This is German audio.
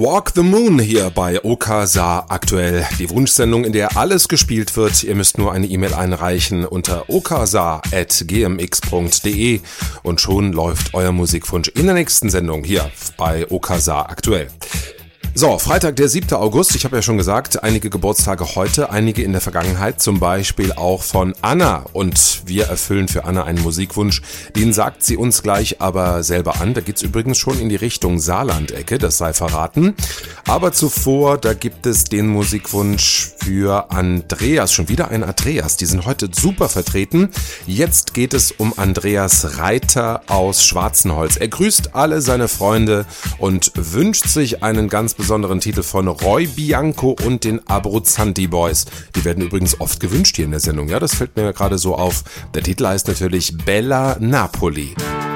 Walk the Moon hier bei Okasa aktuell. Die Wunschsendung, in der alles gespielt wird. Ihr müsst nur eine E-Mail einreichen unter okasa@gmx.de und schon läuft euer Musikwunsch in der nächsten Sendung hier bei Okasa aktuell. So, Freitag, der 7. August. Ich habe ja schon gesagt, einige Geburtstage heute, einige in der Vergangenheit, zum Beispiel auch von Anna. Und wir erfüllen für Anna einen Musikwunsch. Den sagt sie uns gleich aber selber an. Da geht's übrigens schon in die Richtung Saarland-Ecke, das sei verraten. Aber zuvor, da gibt es den Musikwunsch für Andreas. Schon wieder ein Andreas. Die sind heute super vertreten. Jetzt geht es um Andreas Reiter aus Schwarzenholz. Er grüßt alle seine Freunde und wünscht sich einen ganz besonderen Titel von Roy Bianco und den Abruzzanti Boys. Die werden übrigens oft gewünscht hier in der Sendung. Ja, das fällt mir gerade so auf. Der Titel heißt natürlich Bella Napoli.